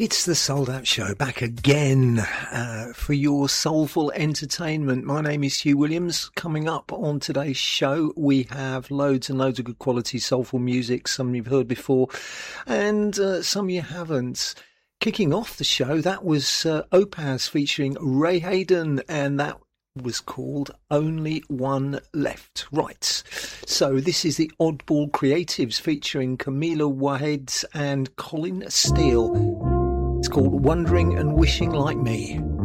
It's the Souled Out Show, back again for your soulful entertainment. My name is Hugh Williams. Coming up on today's show, we have loads and loads of good quality soulful music, some you've heard before and some you haven't. Kicking off the show, that was Opaz featuring Ray Hayden, and that was called Only One Left. Right, so this is the Oddball Creatives featuring Camila Wahed and Colin Steele. It's called Wondering and Wishing Like Me.